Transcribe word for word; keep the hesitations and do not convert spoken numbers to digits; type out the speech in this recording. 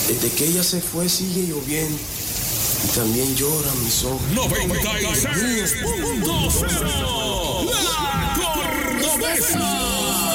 Desde que ella se fue sigue lloviendo y también lloran mis ojos. noventa y seis punto cero